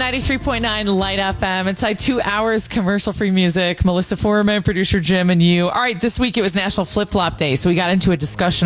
93.9 Light FM. Inside 2 hours commercial-free music. Melissa Foreman, producer Jim, and you. All right, this week it was National Flip-Flop Day, so we got into a discussion